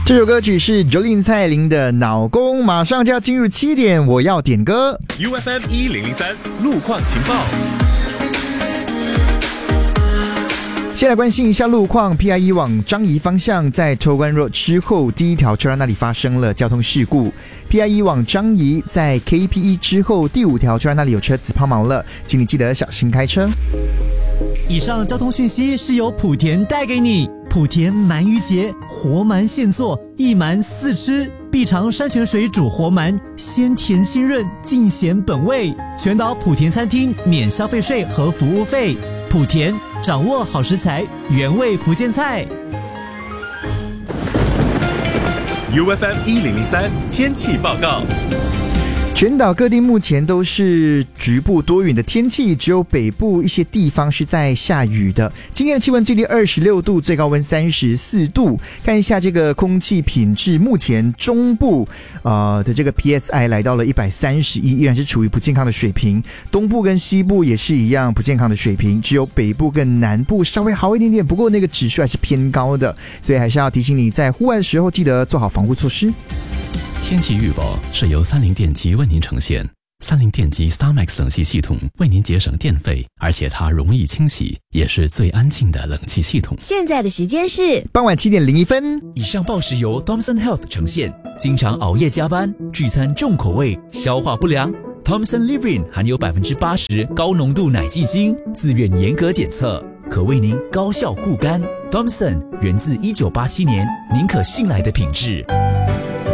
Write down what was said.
这首歌曲是 Jolin 蔡琳的脑公，马上就要进入7点，我要点歌。 UFM 1003路况情报。 先来关心一下路况 ，PIE 往樟宜方向在州关 Road 之后，第一条车道那里发生了交通事故。PIE 往樟宜在 KPE 之后，第5条车道那里有车子抛锚了，请你记得小心开车。 以上交通讯息是由莆田带给你。莆田鳗鱼节，活鳗现做，一鳗4吃，必尝山泉水煮活鳗，鲜甜清润，尽显本味。全岛莆田餐厅免消费税和服务费。莆田掌握好食材，原味福建菜。 UFM 1003天气报告。 全岛各地目前都是局部多云的天气，只有北部一些地方是在下雨的。今天的气温距离26度，最高温34度。看一下这个空气品质，目前中部的这个 PSI 来到了131，依然是处于不健康的水平。东部跟西部也是一样不健康的水平，只有北部跟南部稍微好一点点，不过那个指数还是偏高的，所以还是要提醒你在户外的时候记得做好防护措施。 天气预报是由30电机为您呈现。30电机 StarMax 冷气系统为您节省电费，而且它容易清洗，也是最安静的冷气系统。 现在的时间是傍晚7点01分。 以上报时由 Thomson Health 呈现。经常熬夜加班、聚餐重口味、消化不良 ，Thomson Livrin 含有80%高浓度奶基精，自愿严格检测，可为您高效护肝。Thomson 源自1987年，您可信赖的品质。